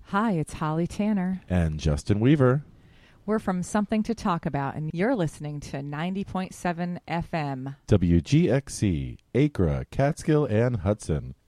Hi, it's Holly Tanner. And Justin Weaver. We're from Something to Talk About, and you're listening to 90.7 FM. WGXC, Acra, Catskill, and Hudson.